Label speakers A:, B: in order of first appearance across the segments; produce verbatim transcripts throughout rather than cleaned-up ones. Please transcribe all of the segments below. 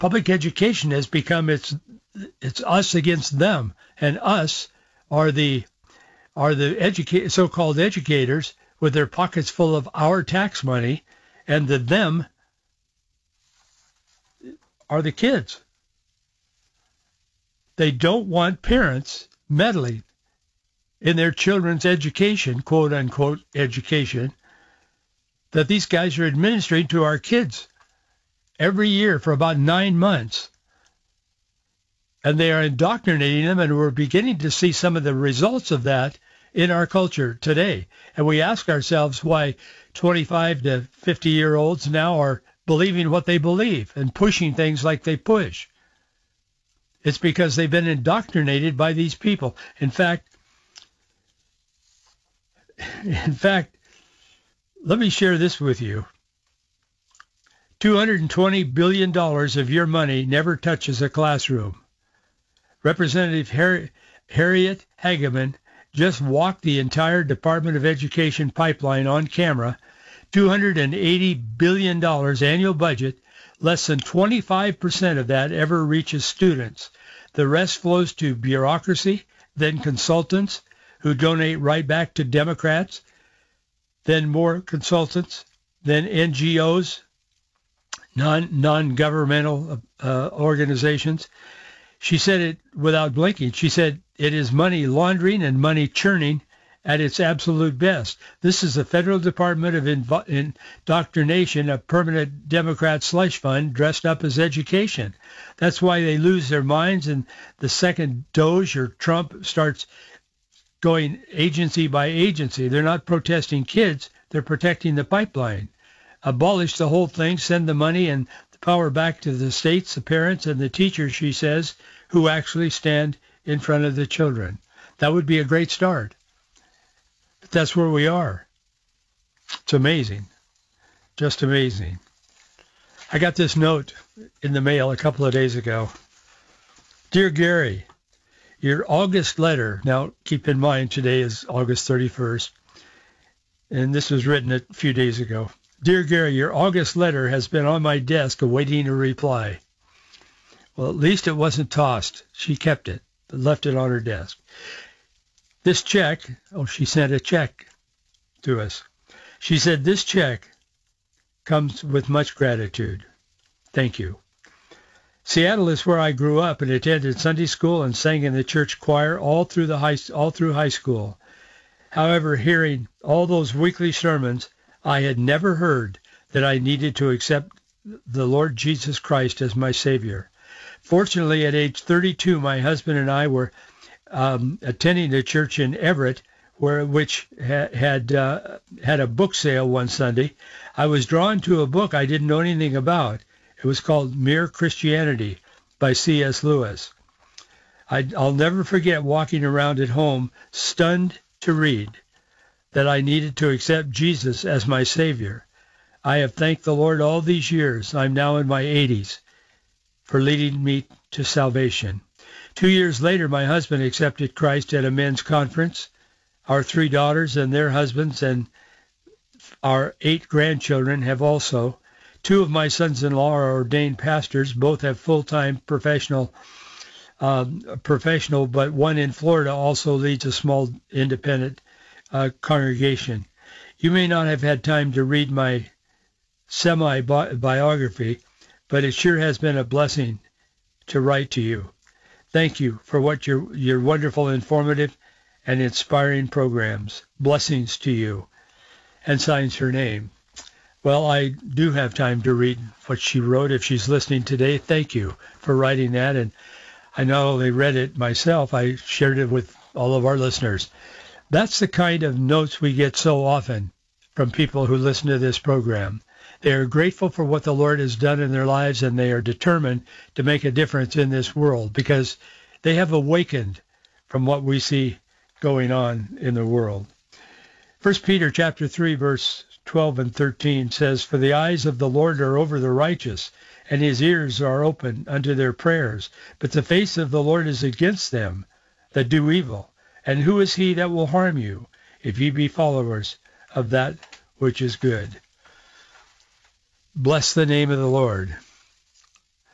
A: Public education has become it's it's us against them, and us are the are the educa- so-called educators with their pockets full of our tax money, and the them are the kids. They don't want parents meddling in their children's education, quote unquote education, that these guys are administering to our kids every year for about nine months. And they are indoctrinating them, and we're beginning to see some of the results of that in our culture today. And we ask ourselves why twenty-five to fifty-year-olds now are believing what they believe and pushing things like they push. It's because they've been indoctrinated by these people. In fact, in fact, let me share this with you. two hundred twenty billion dollars of your money never touches a classroom. Representative Har- Harriet Hageman just walked the entire Department of Education pipeline on camera. two hundred eighty billion dollars annual budget. Less than twenty-five percent of that ever reaches students. The rest flows to bureaucracy, then consultants who donate right back to Democrats, then more consultants, then N G Os, non, non-governmental uh, organizations. She said it without blinking. She said it is money laundering and money churning at its absolute best. This is the Federal Department of Invo- Indoctrination, a permanent Democrat slush fund dressed up as education. That's why they lose their minds, and the second Doge or Trump starts going agency by agency. They're not protesting kids. They're protecting the pipeline. Abolish the whole thing, send the money and the power back to the states, the parents, and the teachers, she says, who actually stand in front of the children. That would be a great start. But that's where we are. It's amazing. Just amazing. I got this note in the mail a couple of days ago. Dear Gary, your August letter, now keep in mind today is August thirty-first, and this was written a few days ago. Dear Gary, your August letter has been on my desk awaiting a reply. Well, at least it wasn't tossed. She kept it, but left it on her desk. This check, oh, she sent a check to us. She said, this check comes with much gratitude. Thank you. Seattle is where I grew up and attended Sunday school and sang in the church choir all through the high, all through high school. However, hearing all those weekly sermons, I had never heard that I needed to accept the Lord Jesus Christ as my Savior. Fortunately, at age thirty-two, my husband and I were um, attending a church in Everett, where which ha- had uh, had a book sale one Sunday. I was drawn to a book I didn't know anything about. It was called Mere Christianity by C S Lewis. I, I'll never forget walking around at home, stunned to read that I needed to accept Jesus as my Savior. I have thanked the Lord all these years, I'm now in my eighties, for leading me to salvation. Two years later, my husband accepted Christ at a men's conference. Our three daughters and their husbands and our eight grandchildren have also. Two of my sons-in-law are ordained pastors. Both have full-time professional, um, professional, but one in Florida also leads a small independent uh, congregation. You may not have had time to read my semi-biography, but it sure has been a blessing to write to you. Thank you for what your your wonderful, informative, and inspiring programs. Blessings to you. And signs her name. Well, I do have time to read what she wrote. If she's listening today, thank you for writing that. And I not only read it myself, I shared it with all of our listeners. That's the kind of notes we get so often from people who listen to this program. They are grateful for what the Lord has done in their lives, and they are determined to make a difference in this world because they have awakened from what we see going on in the world. First Peter chapter three, verse twelve and thirteen says, For the eyes of the Lord are over the righteous, and his ears are open unto their prayers. But the face of the Lord is against them that do evil. And who is he that will harm you, if ye be followers of that which is good? Bless the name of the Lord.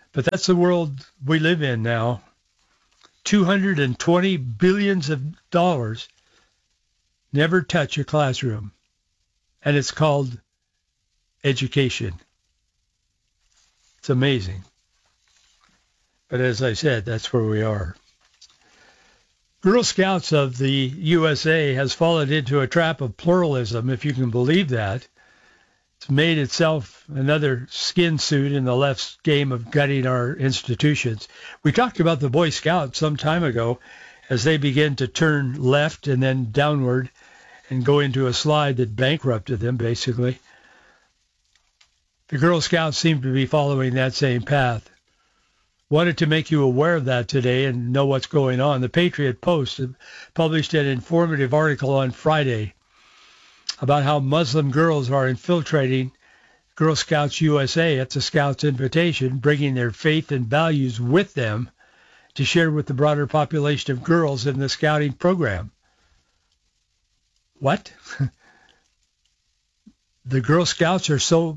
A: But that's the world we live in now. two hundred twenty billions of dollars never touch a classroom. And it's called education. It's amazing. But as I said, that's where we are. Girl Scouts of the U S A has fallen into a trap of pluralism, if you can believe that. It's made itself another skin suit in the left's game of gutting our institutions. We talked about the Boy Scouts some time ago as they began to turn left and then downward and go into a slide that bankrupted them, basically. The Girl Scouts seem to be following that same path. Wanted to make you aware of that today and know what's going on. The Patriot Post published an informative article on Friday about how Muslim girls are infiltrating Girl Scouts U S A at the Scouts' invitation, bringing their faith and values with them to share with the broader population of girls in the Scouting program. What? The Girl Scouts are so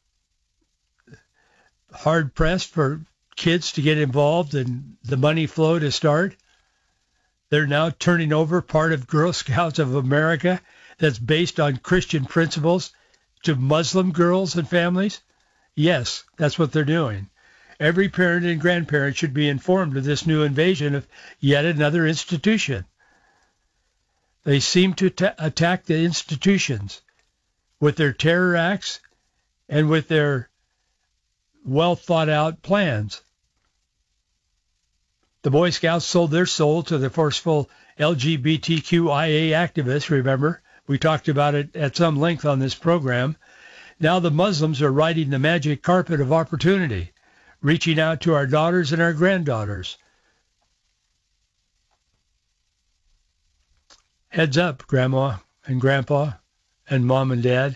A: hard-pressed for kids to get involved and the money flow to start. They're now turning over part of Girl Scouts of America that's based on Christian principles to Muslim girls and families. Yes, that's what they're doing. Every parent and grandparent should be informed of this new invasion of yet another institution. They seem to ta- attack the institutions with their terror acts and with their well thought out plans. The Boy Scouts sold their soul to the forceful L G B T Q I A activists, remember? We talked about it at some length on this program. Now the Muslims are riding the magic carpet of opportunity, reaching out to our daughters and our granddaughters. Heads up, Grandma and Grandpa and Mom and Dad.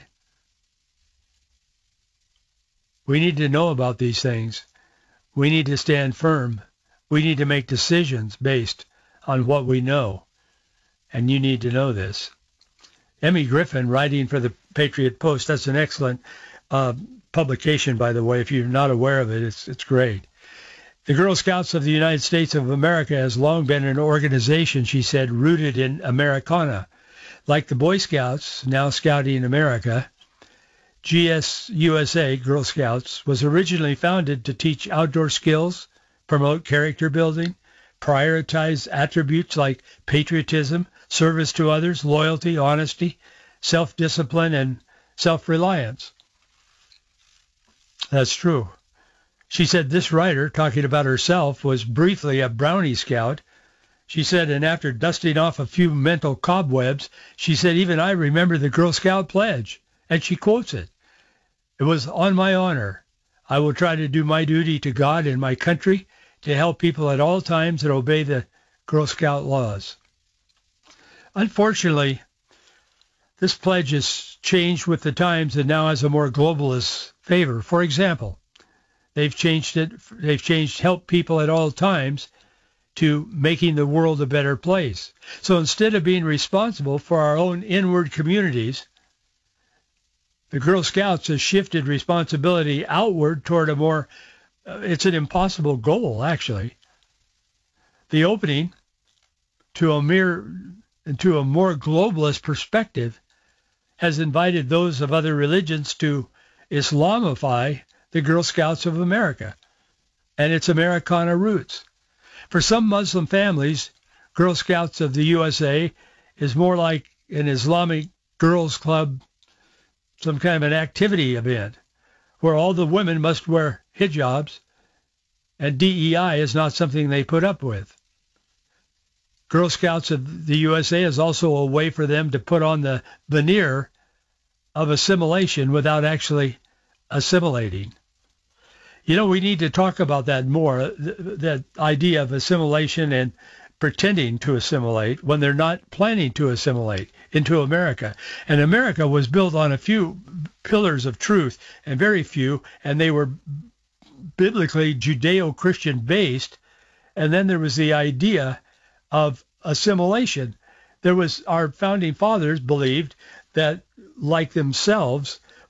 A: We need to know about these things. We need to stand firm. We need to make decisions based on what we know. And you need to know this. Emmy Griffin, writing for the Patriot Post, that's an excellent uh, publication, by the way. If you're not aware of it, it's it's great. The Girl Scouts of the United States of America has long been an organization, she said, rooted in Americana. Like the Boy Scouts, now Scouting America, G S U S A, Girl Scouts, was originally founded to teach outdoor skills, promote character building, prioritize attributes like patriotism, service to others, loyalty, honesty, self-discipline, and self-reliance. That's true. She said this writer, talking about herself, was briefly a Brownie Scout. She said, and after dusting off a few mental cobwebs, she said, even I remember the Girl Scout pledge. And she quotes it. It was on my honor. I will try to do my duty to God and my country to help people at all times and obey the Girl Scout laws. Unfortunately, this pledge has changed with the times and now has a more globalist favor. For example, they've changed it. They've changed help people at all times to making the world a better place. So instead of being responsible for our own inward communities, the Girl Scouts has shifted responsibility outward toward a more, uh, it's an impossible goal, actually. The opening to a mere, to a more globalist perspective has invited those of other religions to Islamify the Girl Scouts of America and its Americana roots. For some Muslim families, Girl Scouts of the U S A is more like an Islamic girls' club, some kind of an activity event where all the women must wear hijabs and D E I is not something they put up with. Girl Scouts of the U S A is also a way for them to put on the veneer of assimilation without actually assimilating. You know, we need to talk about that more, th- that idea of assimilation and pretending to assimilate when they're not planning to assimilate into America. And America was built on a few pillars of truth, and very few, and they were biblically Judeo-Christian based. And then there was the idea of assimilation. There was, our founding fathers believed that, like themselves,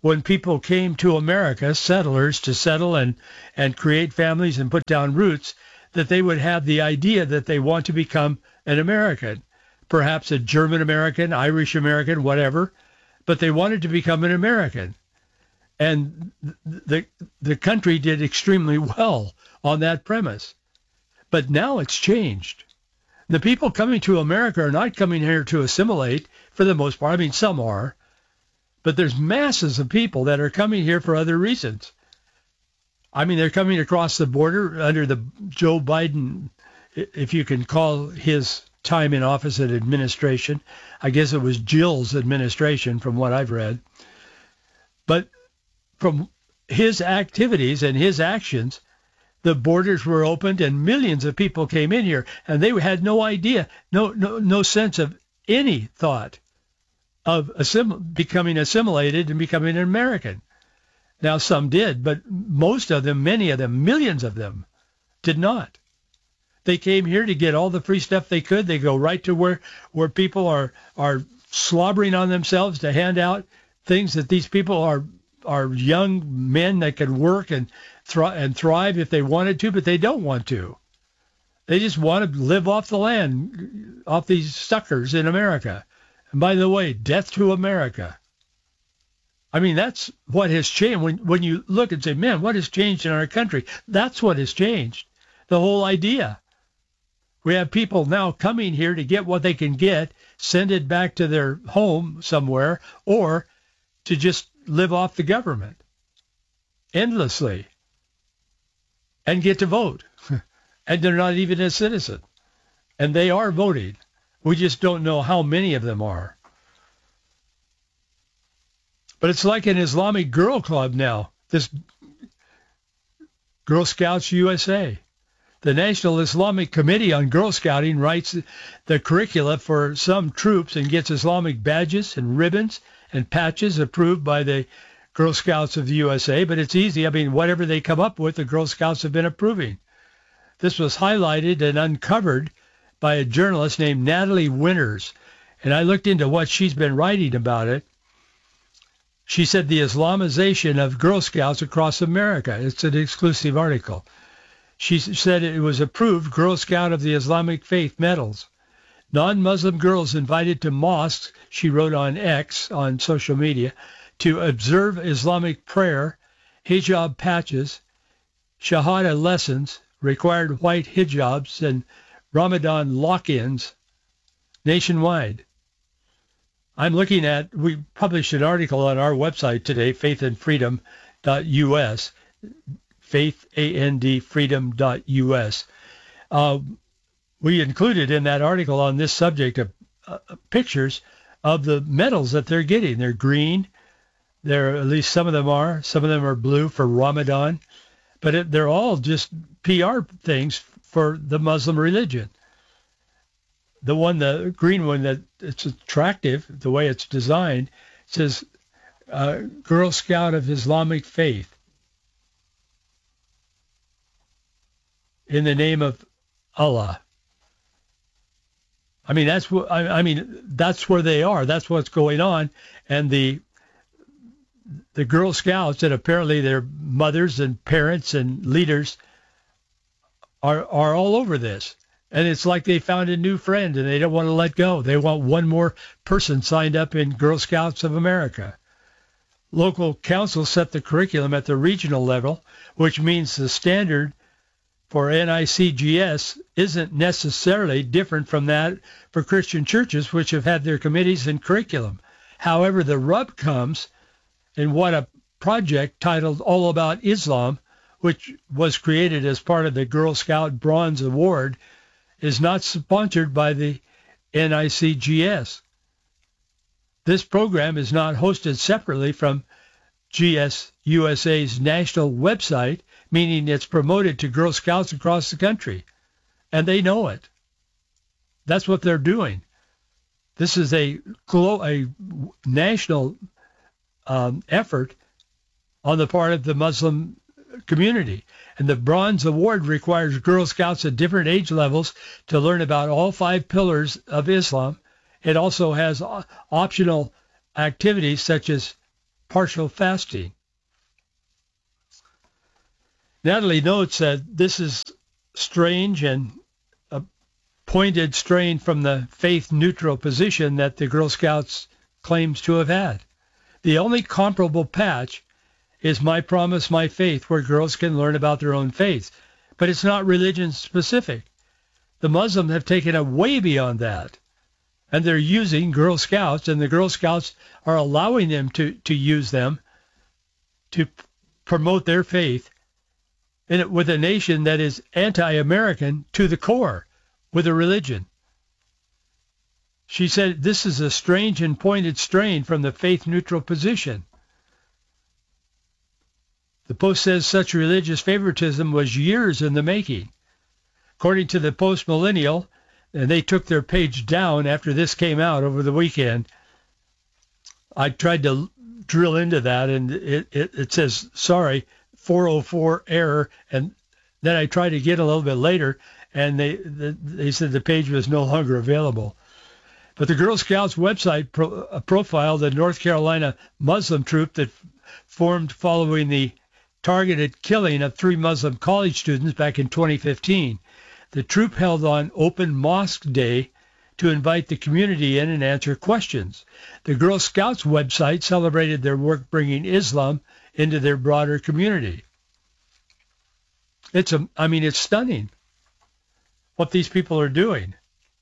A: when people came to America, settlers to settle and, and create families and put down roots, that they would have the idea that they want to become an American, perhaps a German American, Irish American, whatever, but they wanted to become an American. And the the country did extremely well on that premise. But now it's changed. The people coming to America are not coming here to assimilate for the most part. I mean, some are. But there's masses of people that are coming here for other reasons. I mean, they're coming across the border under the Joe Biden, if you can call his time in office an administration. I guess it was Jill's administration from what I've read. But from his activities and his actions, the borders were opened and millions of people came in here, and they had no idea, no no no sense of any thought of assim- becoming assimilated and becoming an American. Now, some did, but most of them, many of them, millions of them, did not. They came here to get all the free stuff they could. They go right to where, where people are, are slobbering on themselves to hand out things that these people are are young men that can work and, thri- and thrive if they wanted to, but they don't want to. They just want to live off the land, off these suckers in America. And by the way, death to America. I mean, that's what has changed. When when you look and say, man, what has changed in our country? That's what has changed. The whole idea. We have people now coming here to get what they can get, send it back to their home somewhere, or to just live off the government endlessly and get to vote. And they're not even a citizen. And they are voting. We just don't know how many of them are. But it's like an Islamic girl club now, this Girl Scouts U S A. The National Islamic Committee on Girl Scouting writes the curricula for some troops and gets Islamic badges and ribbons and patches approved by the Girl Scouts of the U S A. But it's easy. I mean, whatever they come up with, the Girl Scouts have been approving. This was highlighted and uncovered by a journalist named Natalie Winters. And I looked into what she's been writing about it. She said the Islamization of Girl Scouts across America. It's an exclusive article. She said it was approved Girl Scout of the Islamic Faith medals. Non-Muslim girls invited to mosques, she wrote on X, on social media, to observe Islamic prayer, hijab patches, shahada lessons, required white hijabs, and Ramadan lock-ins nationwide. I'm looking at, we published an article on our website today, faith and freedom dot U S, faith and freedom dot U S. Uh, we included in that article on this subject of, uh, pictures of the medals that they're getting. They're green. They're, at least some of them are. Some of them are blue for Ramadan. But it, they're all just P R things for the Muslim religion. The one, the green one, that it's attractive, the way it's designed, says uh, Girl Scout of Islamic Faith. In the name of Allah. I mean, that's what I, I mean. That's where they are. That's what's going on. And the the Girl Scouts, and apparently their mothers and parents and leaders are are all over this. And it's like they found a new friend, and they don't want to let go. They want one more person signed up in Girl Scouts of America. Local councils set the curriculum at the regional level, which means the standard for N I C G S isn't necessarily different from that for Christian churches, which have had their committees and curriculum. However, the rub comes in what a project titled All About Islam, which was created as part of the Girl Scout Bronze Award, is not sponsored by the N I C G S. This program is not hosted separately from G S U S A's national website, meaning it's promoted to Girl Scouts across the country. And they know it. That's what they're doing. This is a, a national um, effort on the part of the Muslim community. And the Bronze Award requires Girl Scouts at different age levels to learn about all five pillars of Islam. It also has optional activities such as partial fasting. Natalie notes that this is strange and a pointed strain from the faith-neutral position that the Girl Scouts claims to have had. The only comparable patch is My Promise, My Faith, where girls can learn about their own faith. But it's not religion-specific. The Muslims have taken it way beyond that. And they're using Girl Scouts, and the Girl Scouts are allowing them to, to use them to promote their faith in it, with a nation that is anti-American to the core, with a religion. She said this is a strange and pointed strain from the faith-neutral position. The Post says such religious favoritism was years in the making. According to the Post Millennial, and they took their page down after this came out over the weekend, I tried to drill into that, and it, it, it says, sorry, four oh four error, and then I tried to get a little bit later, and they they said the page was no longer available. But the Girl Scouts website pro, uh, profiled the North Carolina Muslim troop that formed following the targeted killing of three Muslim college students back in twenty fifteen. The troop held on Open Mosque Day to invite the community in and answer questions. The Girl Scouts website celebrated their work bringing Islam into their broader community. It's a, I mean, it's stunning what these people are doing.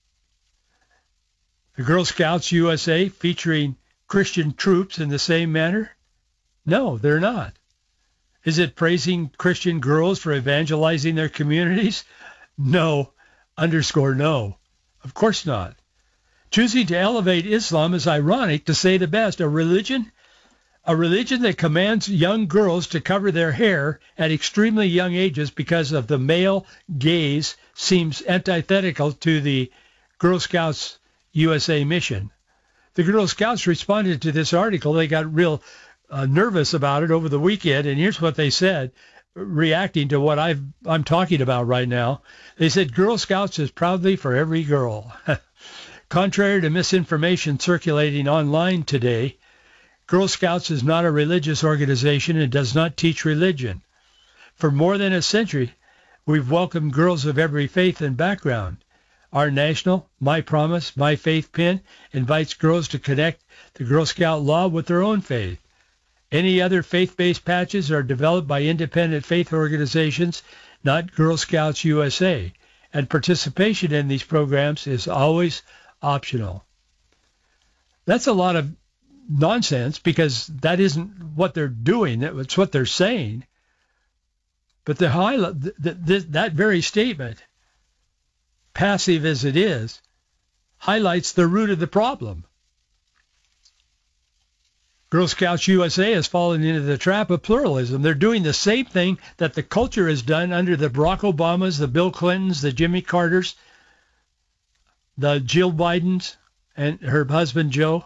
A: The Girl Scouts U S A featuring Christian troops in the same manner? No, they're not. Is it praising Christian girls for evangelizing their communities? No, underscore no. Of course not. Choosing to elevate Islam is ironic, to say the best. A religion, a religion that commands young girls to cover their hair at extremely young ages because of the male gaze seems antithetical to the Girl Scouts U S A mission. The Girl Scouts responded to this article. They got real uh, nervous about it over the weekend, and here's what they said, reacting to what I've, I'm talking about right now. They said, Girl Scouts is proudly for every girl. Contrary to misinformation circulating online today, Girl Scouts is not a religious organization and does not teach religion. For more than a century, we've welcomed girls of every faith and background. Our national My Promise, My Faith pin invites girls to connect the Girl Scout law with their own faith. Any other faith-based patches are developed by independent faith organizations, not Girl Scouts U S A, and participation in these programs is always optional. That's a lot of nonsense, because that isn't what they're doing. It's what they're saying. But the highlight, the, the, that very statement, passive as it is, highlights the root of the problem. Girl Scouts U S A has fallen into the trap of pluralism. They're doing the same thing that the culture has done under the Barack Obamas, the Bill Clintons, the Jimmy Carters, the Jill Bidens, and her husband Joe.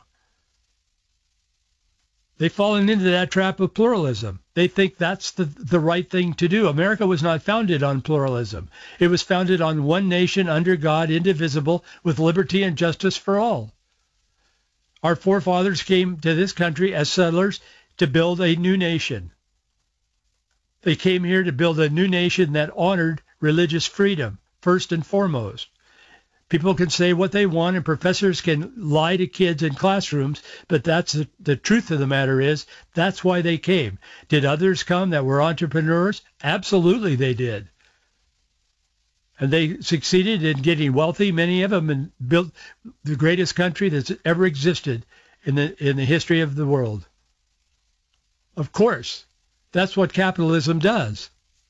A: They've fallen into that trap of pluralism. They think that's the, the right thing to do. America was not founded on pluralism. It was founded on one nation under God, indivisible, with liberty and justice for all. Our forefathers came to this country as settlers to build a new nation. They came here to build a new nation that honored religious freedom, first and foremost. People can say what they want, and professors can lie to kids in classrooms, but that's the, the truth of the matter is that's why they came. Did others come that were entrepreneurs? Absolutely they did. And they succeeded in getting wealthy, many of them, and built the greatest country that's ever existed in the in the history of the world. Of course, that's what capitalism does.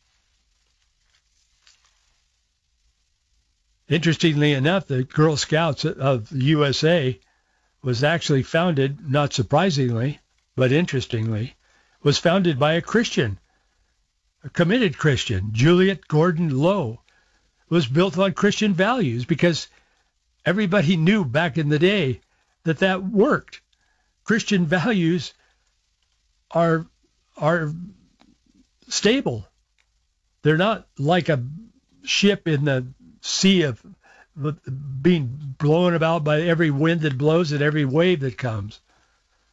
A: Interestingly enough, the Girl Scouts of the U S A was actually founded, not surprisingly, but interestingly, was founded by a Christian, a committed Christian, Juliet Gordon Lowe. Was built on Christian values because everybody knew back in the day that that worked. Christian values are are stable. They're not like a ship in the sea of being blown about by every wind that blows and every wave that comes.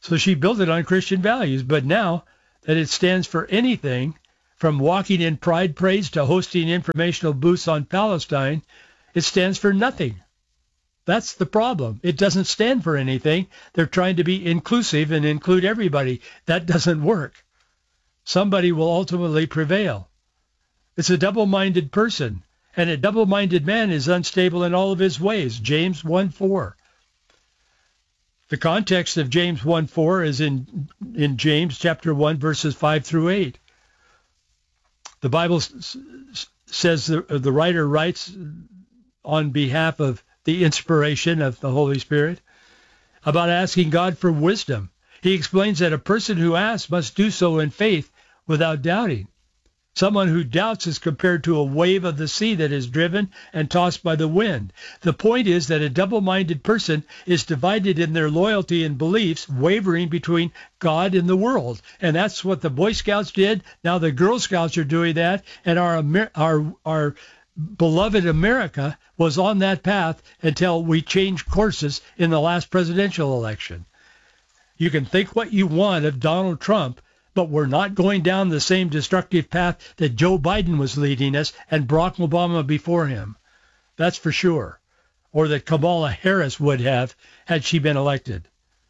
A: So she built it on Christian values. But now that it stands for anything, from walking in pride parades to hosting informational booths on Palestine, it stands for nothing. That's the problem. It doesn't stand for anything. They're trying to be inclusive and include everybody. That doesn't work. Somebody will ultimately prevail. It's a double-minded person, and a double-minded man is unstable in all of his ways. James one four. The context of James one four is in, in James chapter one, verses five through eight. The Bible s- says the, the writer writes on behalf of the inspiration of the Holy Spirit about asking God for wisdom. He explains that a person who asks must do so in faith without doubting. Someone who doubts is compared to a wave of the sea that is driven and tossed by the wind. The point is that a double-minded person is divided in their loyalty and beliefs, wavering between God and the world. And that's what the Boy Scouts did. Now the Girl Scouts are doing that. And our Amer- our our beloved America was on that path until we changed courses in the last presidential election. You can think what you want of Donald Trump, but we're not going down the same destructive path that Joe Biden was leading us and Barack Obama before him. That's for sure. Or that Kamala Harris would have had she been elected.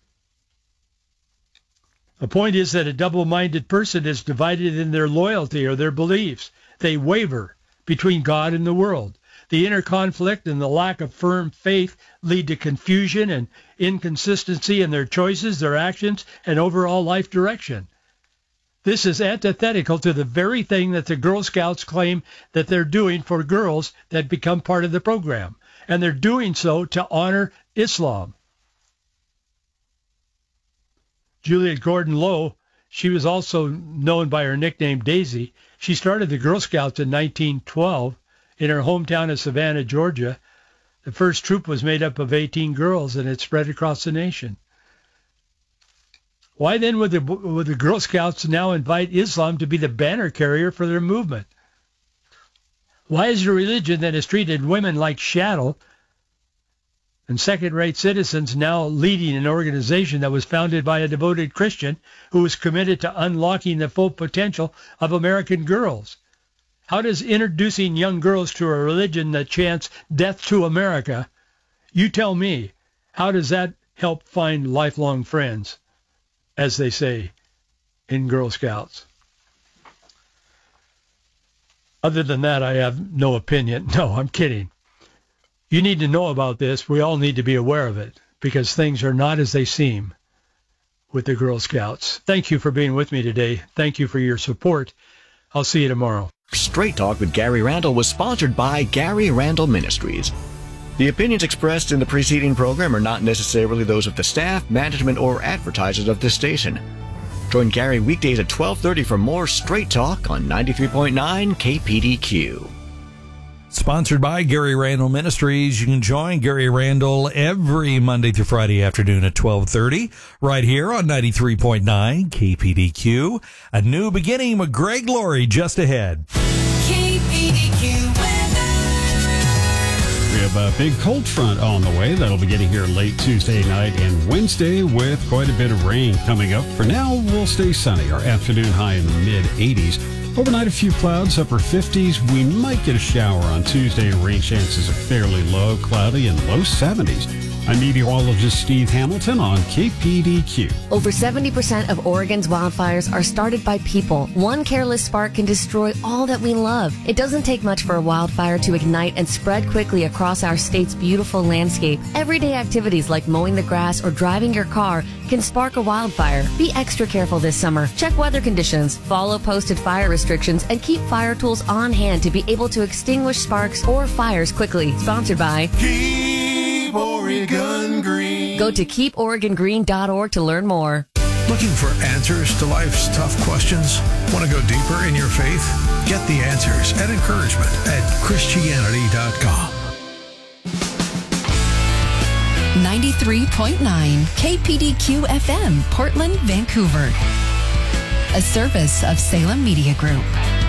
A: The point is that a double-minded person is divided in their loyalty or their beliefs. They waver between God and the world. The inner conflict and the lack of firm faith lead to confusion and inconsistency in their choices, their actions, and overall life direction. This is antithetical to the very thing that the Girl Scouts claim that they're doing for girls that become part of the program. And they're doing so to honor Islam. Juliet Gordon Lowe, she was also known by her nickname Daisy. She started the Girl Scouts in nineteen twelve in her hometown of Savannah, Georgia. The first troop was made up of eighteen girls, and it spread across the nation. Why then would the, would the Girl Scouts now invite Islam to be the banner carrier for their movement? Why is a religion that has treated women like chattel and second-rate citizens now leading an organization that was founded by a devoted Christian who was committed to unlocking the full potential of American girls? How does introducing young girls to a religion that chants death to America, you tell me, how does that help find lifelong friends, as they say in Girl Scouts? Other than that, I have no opinion. No, I'm kidding. You need to know about this. We all need to be aware of it because things are not as they seem with the Girl Scouts. Thank you for being with me today. Thank you for your support. I'll see you tomorrow.
B: Straight Talk with Gary Randall was sponsored by Gary Randall Ministries. The opinions expressed in the preceding program are not necessarily those of the staff, management, or advertisers of this station. Join Gary weekdays at twelve thirty for more Straight Talk on ninety-three point nine K P D Q.
C: Sponsored by Gary Randall Ministries. You can join Gary Randall every Monday through Friday afternoon at twelve thirty right here on ninety-three point nine K P D Q. A new beginning with Greg Laurie just ahead.
D: K P D Q weather.
E: We have a big cold front on the way that'll be getting here late Tuesday night and Wednesday with quite a bit of rain coming up. For now, we'll stay sunny. Our afternoon high in the mid eighties. Overnight, a few clouds, upper fifties. We might get a shower on Tuesday. Rain chances are fairly low, cloudy, and low seventies. I'm meteorologist Steve Hamilton on K P D Q.
F: Over seventy percent of Oregon's wildfires are started by people. One careless spark can destroy all that we love. It doesn't take much for a wildfire to ignite and spread quickly across our state's beautiful landscape. Everyday activities like mowing the grass or driving your car can spark a wildfire. Be extra careful this summer. Check weather conditions, follow posted fire restrictions, and keep fire tools on hand to be able to extinguish sparks or fires quickly. Sponsored by
D: Keep Oregon Green.
F: Go to keep oregon green dot org to learn more.
G: Looking for answers to life's tough questions? Want to go deeper in your faith? Get the answers and encouragement at Christianity dot com.
H: ninety-three point nine K P D Q F M, Portland, Vancouver. A service of Salem Media Group.